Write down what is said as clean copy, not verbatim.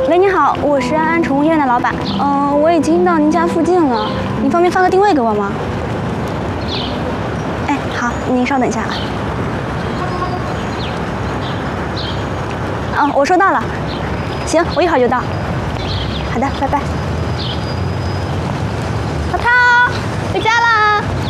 喂，你好，我是安安宠物医院的老板。我已经到您家附近了，您方便发个定位给我吗？哎，好，您稍等一下啊。我收到了。行，我一会儿就到。好的，拜拜。淘淘，回家啦。